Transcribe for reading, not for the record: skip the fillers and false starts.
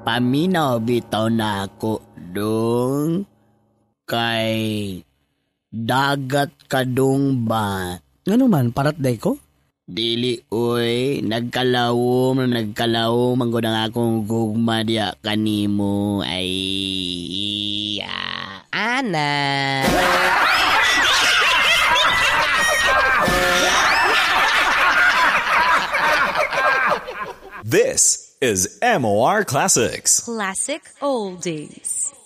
Paminaw bitaw na ako dong kay dagat kadong ba? Ano man, parat day ko? Dili oy, nagkalawom ang gudang akong gugma diya kanimo ay Ana. This is MOR Classics. Classic Oldies.